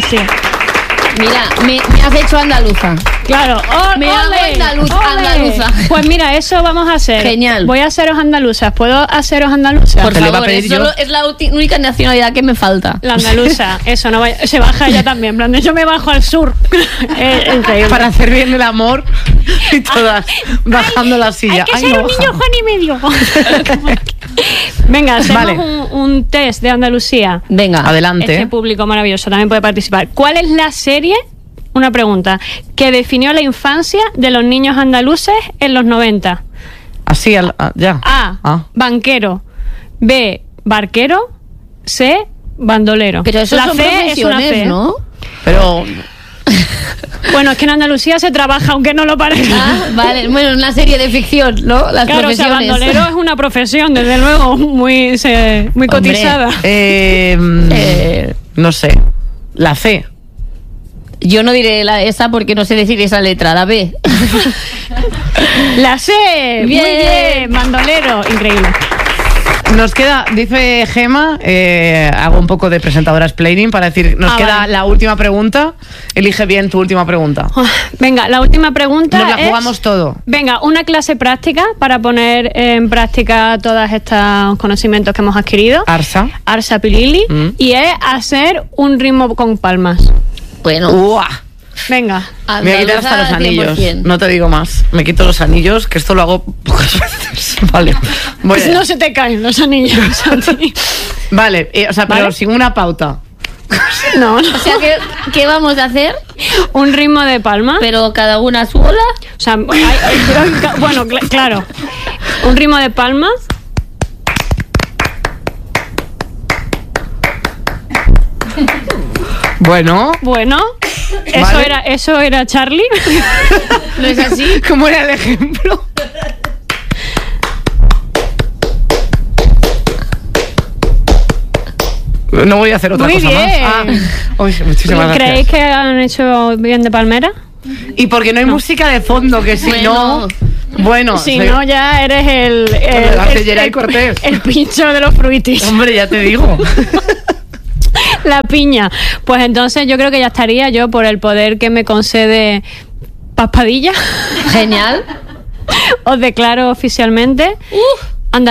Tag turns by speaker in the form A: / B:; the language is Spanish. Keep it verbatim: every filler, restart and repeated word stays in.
A: Andalucía.
B: Mira, me, me has hecho andaluza.
A: Claro, oh,
B: me hago andaluz, andaluza.
A: Pues mira, eso vamos a hacer.
B: Genial.
A: Voy a haceros andaluzas. ¿Puedo haceros andaluzas?
B: Por favor, es, solo, es la ulti- única nacionalidad que me falta.
A: La andaluza, eso no vaya, se baja ella también. En plan, yo me bajo al sur. Es increíble.
C: Para hacer bien el amor y todas bajando
A: ay,
C: la silla.
A: Hay que
C: ay,
A: ser
C: no
A: un
C: baja.
A: niño Juan y medio. Venga, hacemos
C: Vale.
A: un, un test de Andalucía.
B: Venga,
C: adelante.
A: Este público maravilloso también puede participar. ¿Cuál es la serie? Una pregunta que definió la infancia de los niños andaluces en los noventa.
C: Así, al, a, ya.
A: A.
C: Ah.
A: Banquero. B. Barquero. C. Bandolero.
B: Pero eso
A: la
B: son
A: C es una
B: profesiones,
A: C.
B: ¿no?
C: Pero
A: Bueno, es que en Andalucía se trabaja, aunque no lo parezca.
B: Ah, vale. Bueno, una serie de ficción, ¿no? Las
A: Claro, o sea,
B: profesiones.
A: bandolero es una profesión, desde luego, muy, se, muy
B: Hombre.
A: cotizada.
C: eh,
B: Eh,
C: no sé. La C.
B: Yo no diré la esa porque no sé decir esa letra, la B.
A: La C,
B: Bien.
A: muy bien, bandolero, increíble.
C: Nos queda, dice Gema, eh, hago un poco de presentadora explaining para decir, nos
A: Ah,
C: queda
A: vale.
C: la última pregunta. Elige bien tu última pregunta.
A: Oh, venga, la última pregunta
C: Nos la
A: es-
C: jugamos todo.
A: Venga, una clase práctica para poner en práctica todos estos conocimientos que hemos adquirido.
C: Arsa.
A: Arsa Pilili.
C: Mm.
A: Y es hacer un ritmo con palmas.
B: Bueno,
C: ¡Uah!
A: Venga.
C: Me voy a quitar hasta los
B: andaluza
C: anillos.
B: cien por ciento.
C: No te digo más. Me quito los anillos, que esto lo hago pocas veces. Vale. Voy allá.
A: No se te caen los anillos a ti.
C: Vale, eh, o sea, pero
A: ¿Vale?
C: sin una pauta.
A: No, no.
B: O sea, ¿qué, ¿qué vamos a hacer?
A: Un ritmo de palmas.
B: Pero cada una sola.
A: O sea, hay- hay- bueno, cl- claro. Un ritmo de palmas.
C: Bueno,
A: Bueno, eso
C: Vale.
A: era, eso era Charlie.
B: ¿No es así?
C: ¿cómo era el ejemplo? No voy a hacer otra
A: Muy
C: cosa
A: bien.
C: más. Ah, uy, muchísimas gracias.
A: ¿Creéis que han hecho bien de palmera?
C: Y porque no hay música de fondo, que si
B: Bueno.
C: no... Bueno,
A: Si
C: soy-
A: no, ya eres el, el,
C: La
A: el-
C: Cellera y
A: el-
C: Cortés.
A: el pincho de los fruitis.
C: Hombre, ya te digo.
A: La piña. Pues entonces yo creo que ya estaría yo por el poder que me concede Paspadilla.
B: Genial.
A: Os declaro oficialmente